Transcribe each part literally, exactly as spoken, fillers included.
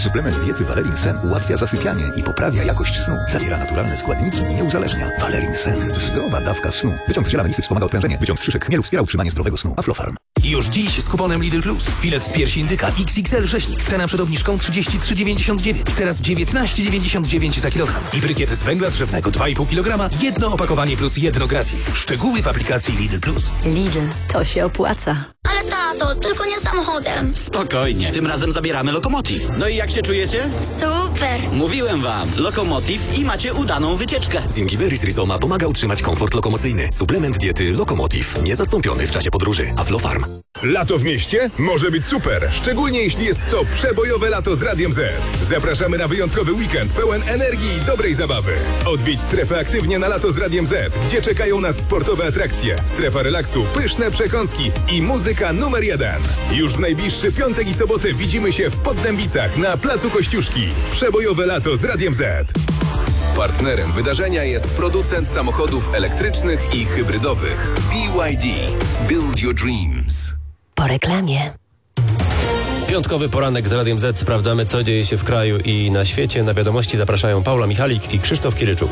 Suplement diety Valerin Sen ułatwia zasypianie i poprawia jakość snu. Zawiera naturalne składniki i nie uzależnia. Valerin Sen. Zdrowa dawka snu. Wyciąg z ziela melisy wspomaga odprężenie. Wyciąg z szyszek chmielu wspiera utrzymanie zdrowego snu. Aflofarm. Już dziś z kuponem Lidl Plus. Filet z piersi indyka X X L rzeźnik. Cena przed obniżką trzydzieści trzy dziewięćdziesiąt dziewięć. Teraz dziewiętnaście dziewięćdziesiąt dziewięć za kilogram. I brykiet z węgla drzewnego dwa i pół kilograma. Jedno opakowanie plus jedno gratis. Szczegóły w aplikacji Lidl Plus. Lidl, to się opłaca. Ale tato, tylko nie samochodem. Spokojnie, tym razem zabieramy Lokomotiv. No i jak się czujecie? Super. Mówiłem wam, Lokomotiv i macie udaną wycieczkę. Zingiberis Rizoma pomaga utrzymać komfort lokomocyjny. Suplement diety Lokomotiv. Niezastąpiony w czasie podróży. Aflofarm. Lato w mieście może być super, szczególnie jeśli jest to przebojowe lato z Radiem Z. Zapraszamy na wyjątkowy weekend pełen energii i dobrej zabawy. Odwiedź strefę aktywnie na lato z Radiem Z, gdzie czekają nas sportowe atrakcje, strefa relaksu, pyszne przekąski i muzyka numer jeden. Już w najbliższy piątek i sobotę widzimy się w Poddębicach na Placu Kościuszki. Przebojowe lato z Radiem Z. Partnerem wydarzenia jest producent samochodów elektrycznych i hybrydowych B Y D. Build your dreams. Po reklamie. Piątkowy poranek z Radiem Z. Sprawdzamy, co dzieje się w kraju i na świecie. Na wiadomości zapraszają Paula Michalik i Krzysztof Kiryczuk.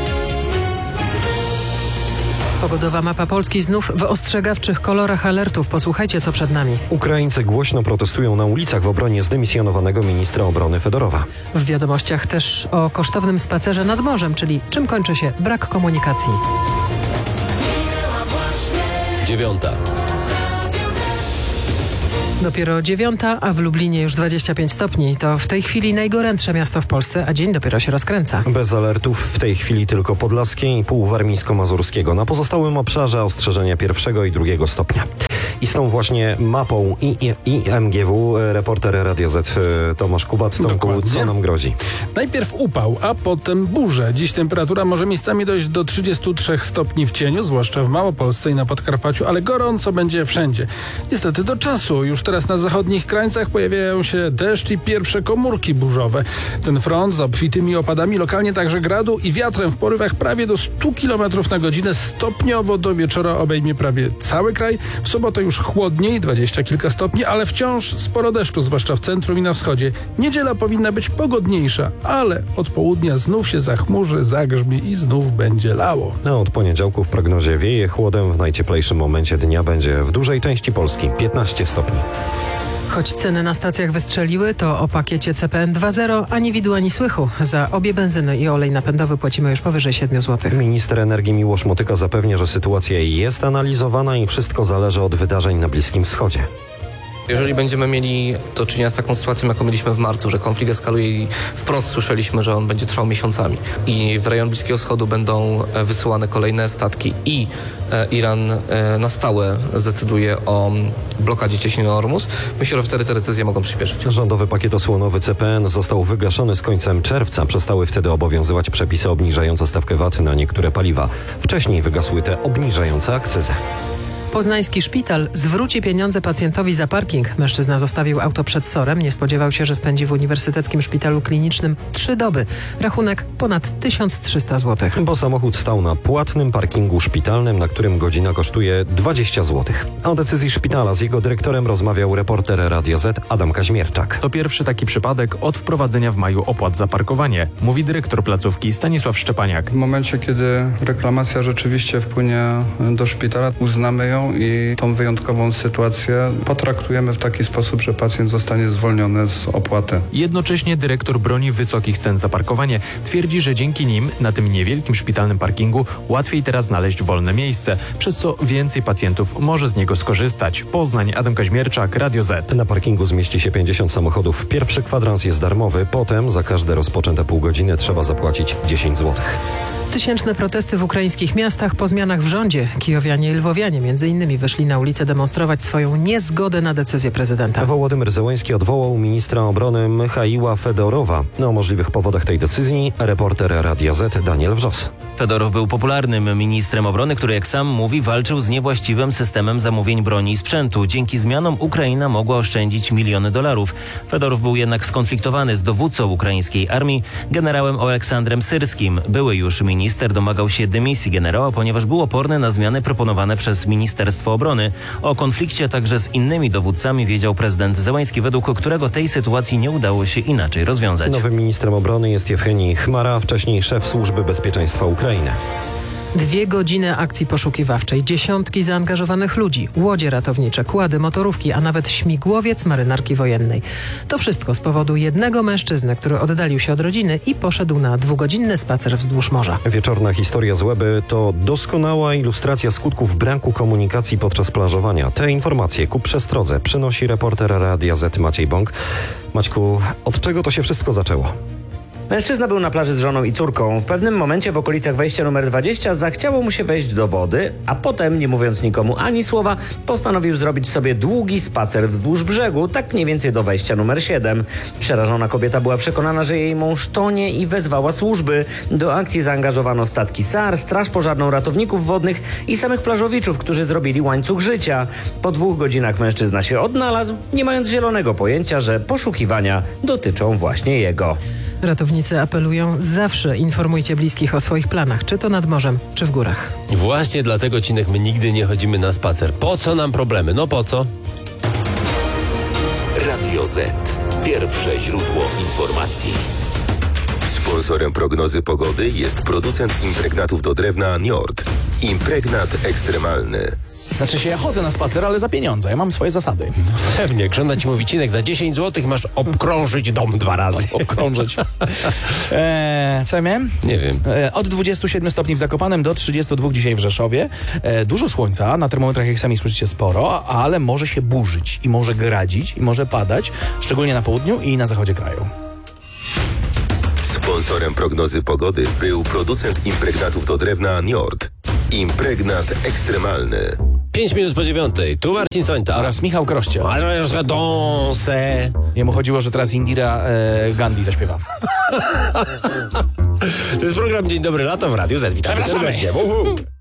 Pogodowa mapa Polski znów w ostrzegawczych kolorach alertów. Posłuchajcie, co przed nami. Ukraińcy głośno protestują na ulicach w obronie zdymisjonowanego ministra obrony Fedorowa. W wiadomościach też o kosztownym spacerze nad morzem, czyli czym kończy się brak komunikacji. Dziewiąta. Dopiero dziewiąta, a w Lublinie już dwadzieścia pięć stopni. To w tej chwili najgorętsze miasto w Polsce, a dzień dopiero się rozkręca. Bez alertów w tej chwili tylko podlaskie i pół warmińsko-mazurskiego. Na pozostałym obszarze ostrzeżenia pierwszego i drugiego stopnia. I z tą właśnie mapą I M G W reporter Radio Z Tomasz Kubat. Tomku, Dokładnie. Co nam grozi? Najpierw upał, a potem burze. Dziś temperatura może miejscami dojść do trzydziestu trzech stopni w cieniu, zwłaszcza w Małopolsce i na Podkarpaciu, ale gorąco będzie wszędzie. Niestety do czasu. Już teraz na zachodnich krańcach pojawiają się deszcz i pierwsze komórki burzowe. Ten front z obfitymi opadami, lokalnie także gradu i wiatrem w porywach prawie do stu kilometrów na godzinę stopniowo do wieczora obejmie prawie cały kraj. W sobotę już chłodniej, dwadzieścia kilka stopni, ale wciąż sporo deszczu, zwłaszcza w centrum i na wschodzie. Niedziela powinna być pogodniejsza, ale od południa znów się zachmurzy, zagrzmi i znów będzie lało. A od poniedziałku w prognozie wieje chłodem. W najcieplejszym momencie dnia będzie w dużej części Polski piętnaście stopni. Choć ceny na stacjach wystrzeliły, to o pakiecie C P N dwa zero ani widu, ani słychu. Za obie benzyny i olej napędowy płacimy już powyżej siedmiu złotych. Minister energii Miłosz Motyka zapewnia, że sytuacja jest analizowana i wszystko zależy od wydarzeń na Bliskim Wschodzie. Jeżeli będziemy mieli do czynienia z taką sytuacją, jaką mieliśmy w marcu, że konflikt eskaluje i wprost słyszeliśmy, że on będzie trwał miesiącami i w rejon Bliskiego Wschodu będą wysyłane kolejne statki i Iran na stałe zdecyduje o blokadzie cieśniny Ormus, myślę, że wtedy te decyzje mogą przyspieszyć. Rządowy pakiet osłonowy C P N został wygaszony z końcem czerwca. Przestały wtedy obowiązywać przepisy obniżające stawkę V A T na niektóre paliwa. Wcześniej wygasły te obniżające akcyzę. Poznański szpital zwróci pieniądze pacjentowi za parking. Mężczyzna zostawił auto przed sorem. Nie spodziewał się, że spędzi w Uniwersyteckim Szpitalu Klinicznym trzy doby. Rachunek ponad tysiąc trzysta złotych. Bo samochód stał na płatnym parkingu szpitalnym, na którym godzina kosztuje dwadzieścia złotych. O decyzji szpitala z jego dyrektorem rozmawiał reporter Radio Z Adam Kaźmierczak. To pierwszy taki przypadek od wprowadzenia w maju opłat za parkowanie, mówi dyrektor placówki Stanisław Szczepaniak. W momencie, kiedy reklamacja rzeczywiście wpłynie do szpitala, uznamy ją i tą wyjątkową sytuację potraktujemy w taki sposób, że pacjent zostanie zwolniony z opłaty. Jednocześnie dyrektor broni wysokich cen za parkowanie. Twierdzi, że dzięki nim na tym niewielkim szpitalnym parkingu łatwiej teraz znaleźć wolne miejsce, przez co więcej pacjentów może z niego skorzystać. Poznań, Adam Kaźmierczak, Radio Z. Na parkingu zmieści się pięćdziesiąt samochodów. Pierwszy kwadrans jest darmowy, potem za każde rozpoczęte pół godziny trzeba zapłacić dziesięć złotych. Tysięczne protesty w ukraińskich miastach po zmianach w rządzie. Kijowianie i lwowianie między innymi wyszli na ulicę demonstrować swoją niezgodę na decyzję prezydenta. Wołodymyr Zełenski odwołał ministra obrony Michaiła Fedorowa. O możliwych powodach tej decyzji reporter Radia Z Daniel Wrzos. Fedorow był popularnym ministrem obrony, który, jak sam mówi, walczył z niewłaściwym systemem zamówień broni i sprzętu. Dzięki zmianom Ukraina mogła oszczędzić miliony dolarów. Fedorow był jednak skonfliktowany z dowódcą ukraińskiej armii, generałem Oleksandrem Syrskim. Były już minister domagał się dymisji generała, ponieważ był oporny na zmiany proponowane przez ministra Ministerstwo Obrony. O konflikcie także z innymi dowódcami wiedział prezydent Zełański, według którego tej sytuacji nie udało się inaczej rozwiązać. Nowym ministrem obrony jest Jewgenij Chmara, wcześniej szef Służby Bezpieczeństwa Ukrainy. Dwie godziny akcji poszukiwawczej, dziesiątki zaangażowanych ludzi, łodzie ratownicze, kłady, motorówki, a nawet śmigłowiec marynarki wojennej. To wszystko z powodu jednego mężczyzny, który oddalił się od rodziny i poszedł na dwugodzinny spacer wzdłuż morza. Wieczorna historia z Łeby to doskonała ilustracja skutków braku komunikacji podczas plażowania. Te informacje ku przestrodze przynosi reporter Radia Z Maciej Bąk. Maćku, od czego to się wszystko zaczęło? Mężczyzna był na plaży z żoną i córką. W pewnym momencie w okolicach wejścia numer dwadzieścia zachciało mu się wejść do wody, a potem, nie mówiąc nikomu ani słowa, postanowił zrobić sobie długi spacer wzdłuż brzegu, tak mniej więcej do wejścia numer siedem. Przerażona kobieta była przekonana, że jej mąż tonie i wezwała służby. Do akcji zaangażowano statki S A R, straż pożarną, ratowników wodnych i samych plażowiczów, którzy zrobili łańcuch życia. Po dwóch godzinach mężczyzna się odnalazł, nie mając zielonego pojęcia, że poszukiwania dotyczą właśnie jego. Ratownicy apelują: zawsze informujcie bliskich o swoich planach, czy to nad morzem, czy w górach. Właśnie dlatego, Cinek, my nigdy nie chodzimy na spacer. Po co nam problemy? No po co? Radio Z. Pierwsze źródło informacji. Sponsorem prognozy pogody jest producent impregnatów do drewna Njord. Impregnat ekstremalny. Znaczy się, ja chodzę na spacer, ale za pieniądze. Ja mam swoje zasady. No pewnie. Żona ci mówi: Cinek, za dziesięć złotych masz obkrążyć dom dwa razy. Obkrążyć. eee, co ja miałem? Nie wiem. Eee, od dwudziestu siedmiu stopni w Zakopanem do trzydziestu dwóch dzisiaj w Rzeszowie. Eee, dużo słońca, na termometrach jak sami słyszycie sporo, ale może się burzyć i może gradzić i może padać, szczególnie na południu i na zachodzie kraju. Sponsorem prognozy pogody był producent impregnatów do drewna Njord. Impregnat ekstremalny. Pięć minut po dziewiątej. Tu Marcin Sońta. Oraz Michał Kroście. Danse. Jemu chodziło, że teraz Indira e, Gandhi zaśpiewa. To jest program Dzień Dobry Lato w Radiu Z. Witamy serdecznie.